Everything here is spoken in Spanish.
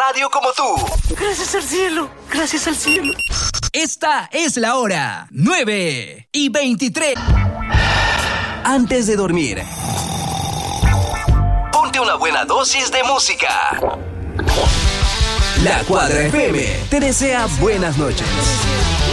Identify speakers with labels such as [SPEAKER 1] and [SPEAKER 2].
[SPEAKER 1] radio como tú.
[SPEAKER 2] Gracias al cielo, gracias al cielo.
[SPEAKER 3] Esta es la hora, 9:23.
[SPEAKER 1] Antes de dormir, ponte una buena dosis de música. La Cuadra FM te desea buenas noches.